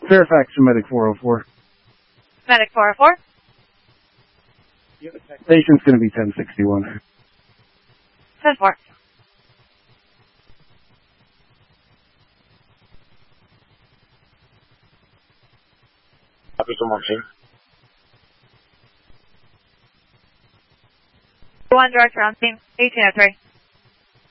Fairfax to Medic 404. Medic 404. Station's going to be 1061. 10-4. Copy, someone team. 1 direct round team, 1803.